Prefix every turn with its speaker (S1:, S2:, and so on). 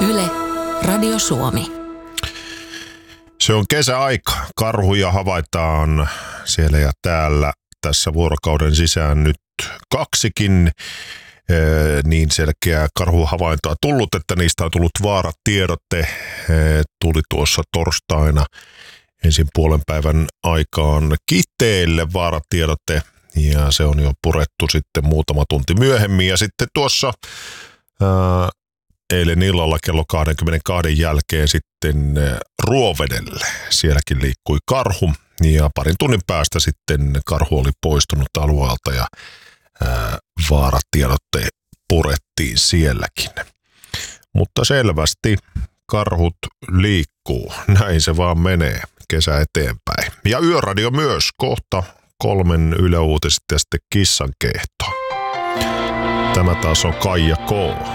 S1: Yle, Radio Suomi.
S2: Se on kesäaika. Karhuja havaitaan siellä ja täällä tässä vuorokauden sisään nyt kaksikin niin selkeää karhuhavaintoa tullut, että niistä on tullut vaaratiedote. Tuli tuossa torstaina ensin puolen päivän aikaan Kiteelle vaaratiedote ja se on jo purettu sitten muutama tunti myöhemmin ja sitten tuossa eilen illalla kello 22 jälkeen sitten Ruovedelle. Sielläkin liikkui karhu ja parin tunnin päästä sitten karhu oli poistunut alueelta ja vaaratiedotte purettiin sielläkin. Mutta selvästi karhut liikkuu. Näin se vaan menee. Kesä eteenpäin. Ja Yöradio myös. Kohta 3 Yle Uutiset ja sitten Kissan kehto. Tämä taas on Kaija K.